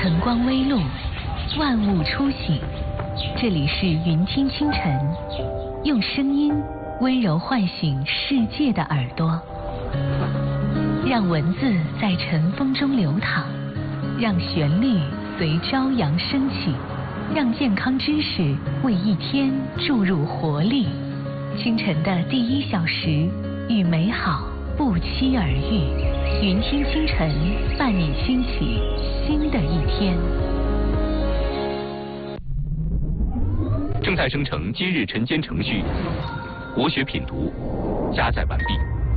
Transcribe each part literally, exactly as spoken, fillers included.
晨光微露，万物初醒。这里是云听清晨，用声音温柔唤醒世界的耳朵，让文字在晨风中流淌，让旋律随朝阳升起，让健康知识为一天注入活力。清晨的第一小时，与美好不期而遇。云听清晨，伴你兴起新的一天。 正在生成今日晨间程序，国学品读加载完毕。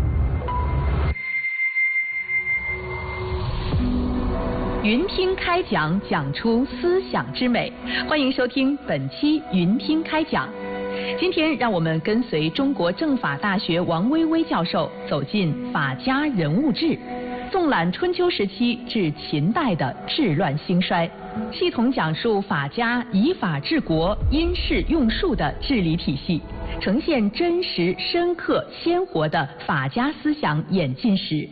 云听开讲，讲出思想之美。欢迎收听本期云听开讲。今天让我们跟随中国政法大学王薇薇教授走进法家人物志，纵览春秋时期至秦代的治乱兴衰，系统讲述法家以法治国、因势用术的治理体系，呈现真实、深刻、鲜活的法家思想演进史。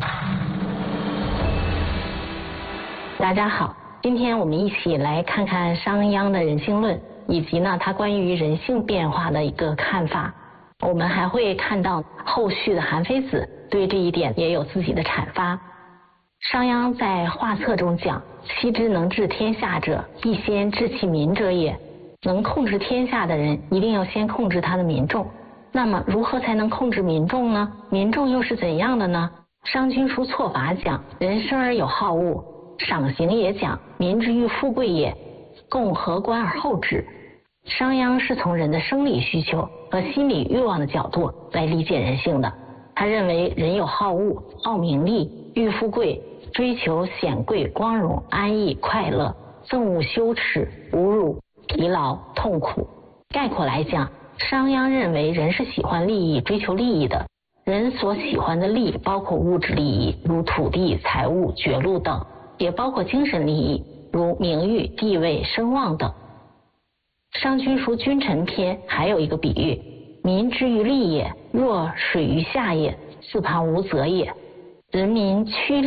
大家好，今天我们一起来看看商鞅的人性论，以及呢他关于人性变化的一个看法。我们还会看到后续的韩非子对这一点也有自己的阐发。商鞅在画策中讲：昔之能治天下者，必先治其民者也。能控制天下的人，一定要先控制他的民众。那么如何才能控制民众呢？民众又是怎样的呢？商君书错法讲：人生而有好恶。赏刑也讲：民之欲富贵也，共和官而后治。商鞅是从人的生理需求和心理欲望的角度来理解人性的。他认为人有好恶、好名利、欲富贵，追求显贵、光荣、安逸、快乐，憎恶羞耻、侮辱、疲劳、痛苦。概括来讲，商鞅认为人是喜欢利益、追求利益的。人所喜欢的利益包括物质利益，如土地、财物、爵禄等，也包括精神利益，如名誉、地位、声望等。商君书君臣篇还有一个比喻：民之于利也，若水于下也，四旁无泽也。人民趋